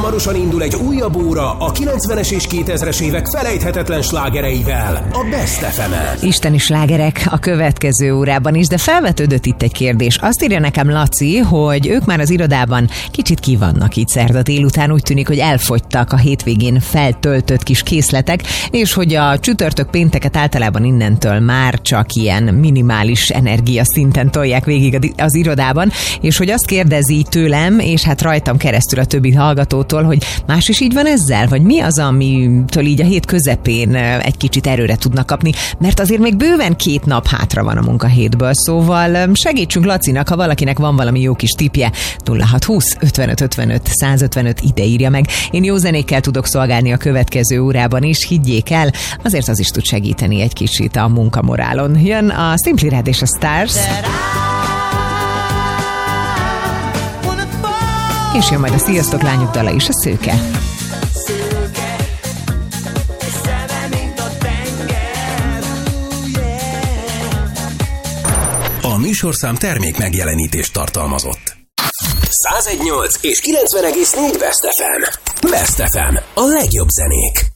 hamarosan indul egy újabb óra a 90-es és 2000-es évek felejthetetlen slágereivel, a Best FM-en. Isteni slágerek a következő órában is, de felvetődött itt egy kérdés. Azt írja nekem Laci, hogy ők már az irodában kicsit ki vannak így szerda délután, úgy tűnik, hogy elfogytak a hétvégén feltöltött kis készletek, és hogy a csütörtök pénteket általában innentől már csak ilyen minimális energiaszinten tolják végig az irodában, és hogy azt kérdezi tőlem, és hát rajtam keresztül a többi hallgatótól, hogy más is így van ezzel, vagy mi az, amitől így a hét közepén egy kicsit erőre tudnak kapni, mert azért még bőven 2 nap hátra van a munkahétből, szóval segítsünk Lacinak, ha valakinek van valami jó kis tippje, 0620 55 55 155 ide írja meg. Én jó zenékkel tudok szolgálni a következő órában is, higgyék el, azért az is tud segíteni egy kicsit a munkamorálon. Jön a Simply Red és a Stars, és jön majd a Sziasztok lányok dala is, a Szőke. A műsorszám termék megjelenítést tartalmazott. 101.8 és 90,4 Best FM. Best FM. A legjobb zenék.